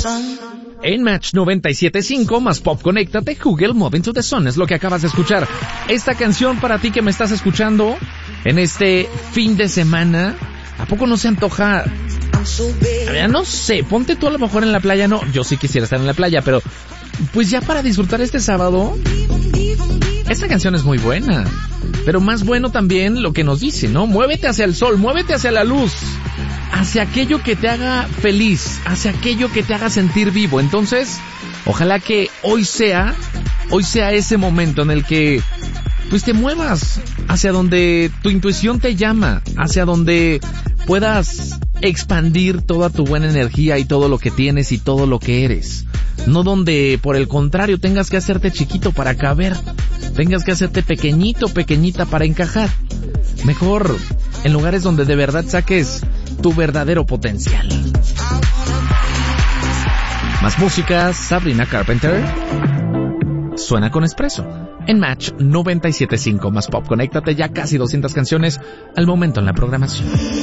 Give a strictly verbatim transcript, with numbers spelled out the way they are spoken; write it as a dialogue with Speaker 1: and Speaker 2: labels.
Speaker 1: En Match noventa y siete punto cinco más Pop, conéctate, Google Moving to the Sun es lo que acabas de escuchar. Esta canción para ti que me estás escuchando en este fin de semana, ¿a poco no se antoja? Ya no sé, ponte tú a lo mejor en la playa, no, yo sí quisiera estar en la playa, pero pues ya para disfrutar este sábado, esta canción es muy buena, pero más bueno también lo que nos dice, ¿no? Muévete hacia el sol, muévete hacia la luz, hacia aquello que te haga feliz, hacia aquello que te haga sentir vivo. Entonces, ojalá que hoy sea, hoy sea ese momento en el que pues te muevas hacia donde tu intuición te llama, hacia donde puedas expandir toda tu buena energía y todo lo que tienes y todo lo que eres. No donde, por el contrario, tengas que hacerte chiquito para caber, tengas que hacerte pequeñito, pequeñita para encajar. Mejor en lugares donde de verdad saques tu verdadero potencial. Más música, Sabrina Carpenter. Suena con Espresso. En Match noventa y siete punto cinco más Pop, conéctate, ya casi doscientas canciones al momento en la programación.